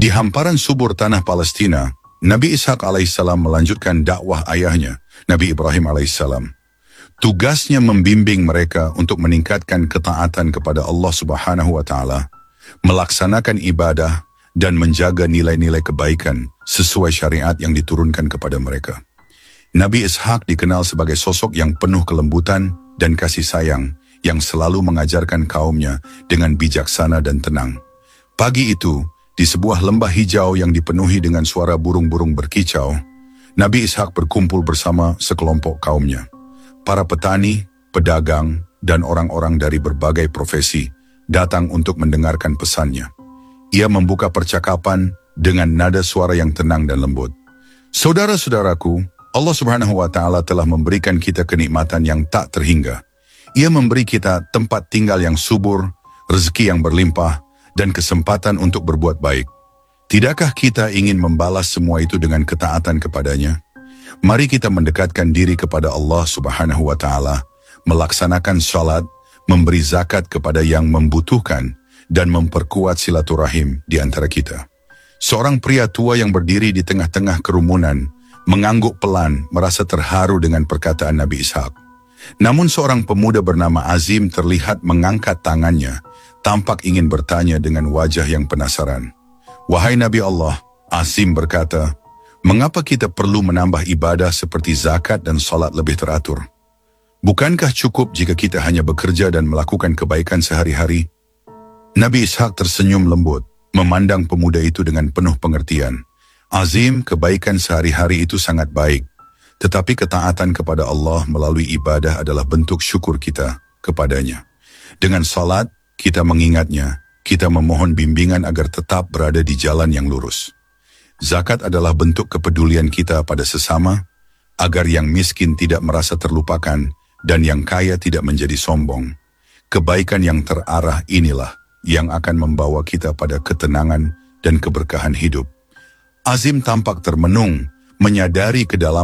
Di hamparan subur tanah Palestina, Nabi Ishak alaihissalam melanjutkan dakwah ayahnya, Nabi Ibrahim alaihissalam. Tugasnya membimbing mereka untuk meningkatkan ketaatan kepada Allah Subhanahu wa Ta'ala, melaksanakan ibadah, dan menjaga nilai-nilai kebaikan sesuai syariat yang diturunkan kepada mereka. Nabi Ishak dikenal sebagai sosok yang penuh kelembutan dan kasih sayang, yang selalu mengajarkan kaumnya dengan bijaksana dan tenang. Pagi itu, di sebuah lembah hijau yang dipenuhi dengan suara burung-burung berkicau, Nabi Ishak berkumpul bersama sekelompok kaumnya. Para petani, pedagang, dan orang-orang dari berbagai profesi datang untuk mendengarkan pesannya. Ia membuka percakapan dengan nada suara yang tenang dan lembut. Saudara-saudaraku, Allah Subhanahu wa Ta'ala telah memberikan kita kenikmatan yang tak terhingga. Ia memberi kita tempat tinggal yang subur, rezeki yang berlimpah, dan kesempatan untuk berbuat baik. Tidakkah kita ingin membalas semua itu dengan ketaatan kepadanya? Mari kita mendekatkan diri kepada Allah Subhanahu wa Ta'ala, melaksanakan salat, memberi zakat kepada yang membutuhkan, dan memperkuat silaturahim di antara kita. Seorang pria tua yang berdiri di tengah-tengah kerumunan, mengangguk pelan, merasa terharu dengan perkataan Nabi Ishak. Namun seorang pemuda bernama Azim terlihat mengangkat tangannya, tampak ingin bertanya dengan wajah yang penasaran. Wahai Nabi Allah, Azim berkata, mengapa kita perlu menambah ibadah seperti zakat dan salat lebih teratur? Bukankah cukup jika kita hanya bekerja dan melakukan kebaikan sehari-hari? Nabi Ishak tersenyum lembut, memandang pemuda itu dengan penuh pengertian. Azim, kebaikan sehari-hari itu sangat baik, tetapi ketaatan kepada Allah melalui ibadah adalah bentuk syukur kita kepadanya. Dengan salat, kita mengingatnya, kita memohon bimbingan agar tetap berada di jalan yang lurus. Zakat adalah bentuk kepedulian kita pada sesama, agar yang miskin tidak merasa terlupakan dan yang kaya tidak menjadi sombong. Kebaikan yang terarah inilah yang akan membawa kita pada ketenangan dan keberkahan hidup. Azim tampak termenung, menyadari kedalaman